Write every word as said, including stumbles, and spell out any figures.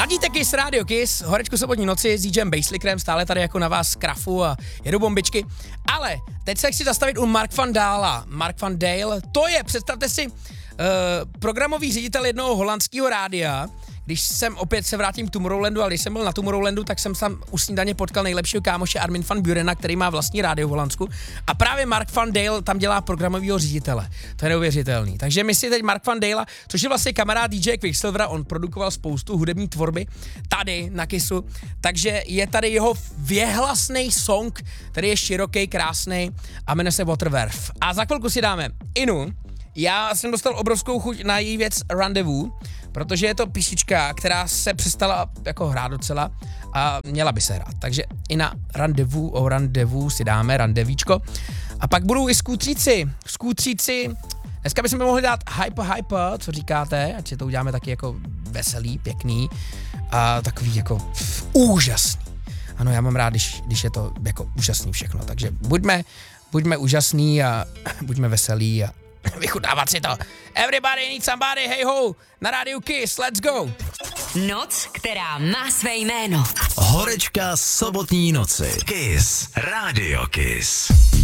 Ladíte Kiss Radio Kiss, horečku sobotní noci s DJem Basslickerem, stále tady jako na vás krafu a jedu bombičky. Ale teď se chci zastavit u Mark van Dala. Mark van Dale, to je, představte si, uh, programový ředitel jednoho holandského rádia. Když jsem opět se vrátím k Tomorrowlandu, a když jsem byl na Tomorrowlandu, tak jsem tam u snídaně potkal nejlepšího kámoše Armin van Burena, který má vlastní rádio v Holandsku. A právě Mark van Dale tam dělá programového ředitele. To je neuvěřitelný. Takže my si teď Mark van Dale, což je vlastně kamarád D J Quicksilvera, on produkoval spoustu hudební tvorby tady na Kissu. Takže je tady jeho věhlasný song, který je široký, krásný a jmenuje se Waterwerf. A za chvilku si dáme Inu. Já jsem dostal obrovskou chuť na její věc Rendezvous, protože je to písnička, která se přestala jako hrát docela a měla by se hrát. Takže i na Rendezvous, o Rendezvous si dáme randevíčko. A pak budou i skútříci. Skútříci, dneska bychom mohli dát Hyper Hyper, co říkáte, ať si to uděláme taky jako veselý, pěkný a takový jako pff, úžasný. Ano, já mám rád, když, když je to jako úžasný všechno, takže buďme, buďme úžasný a buďme veselí a vychudávat si to. Everybody needs somebody, hey ho, na rádiu Kiss, let's go. Noc, která má své jméno. Horečka sobotní noci. Kiss, Radio Kiss.